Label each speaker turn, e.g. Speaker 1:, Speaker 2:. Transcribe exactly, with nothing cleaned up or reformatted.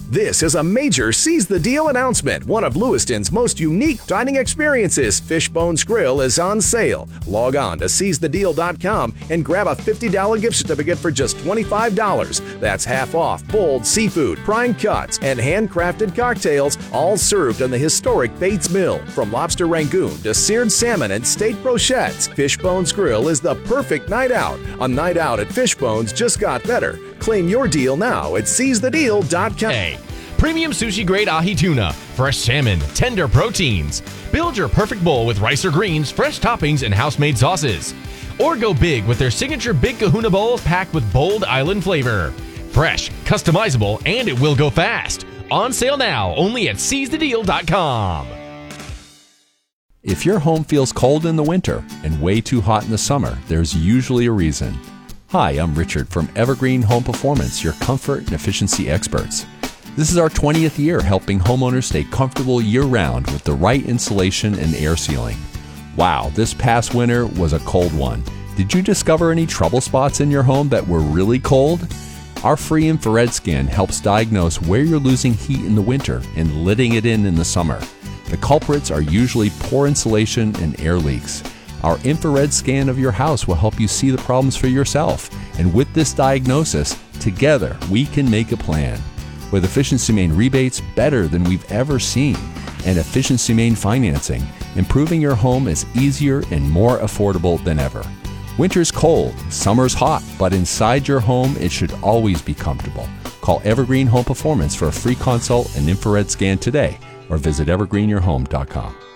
Speaker 1: This is a major Seize the Deal announcement. One of Lewiston's most unique dining experiences, Fishbones Grill, is on sale. Log on to seize the deal dot com and grab a fifty dollars gift certificate for just twenty-five dollars. That's half off bold seafood, prime cuts, and handcrafted cocktails, all served in the historic Bates Mill. From lobster rangoon to seared salmon and steak brochettes, Fishbones Grill is the perfect night out. A night out at Fishbones just got better. Claim your deal now at seize the deal dot com.
Speaker 2: Hey, premium sushi grade ahi tuna, fresh salmon, tender proteins. Build your perfect bowl with rice or greens, fresh toppings, and house-made sauces. Or go big with their signature Big Kahuna bowls packed with bold island flavor. Fresh, customizable, and it will go fast. On sale now, only at seize the deal dot com.
Speaker 3: If your home feels cold in the winter and way too hot in the summer, there's usually a reason. Hi, I'm Richard from Evergreen Home Performance, your comfort and efficiency experts. This is our twentieth year helping homeowners stay comfortable year-round with the right insulation and air sealing. Wow, this past winter was a cold one. Did you discover any trouble spots in your home that were really cold? Our free infrared scan helps diagnose where you're losing heat in the winter and letting it in in the summer. The culprits are usually poor insulation and air leaks. Our infrared scan of your house will help you see the problems for yourself. And with this diagnosis, together we can make a plan. With Efficiency Main rebates better than we've ever seen and Efficiency Main financing, improving your home is easier and more affordable than ever. Winter's cold, summer's hot, but inside your home it should always be comfortable. Call Evergreen Home Performance for a free consult and infrared scan today or visit evergreen your home dot com.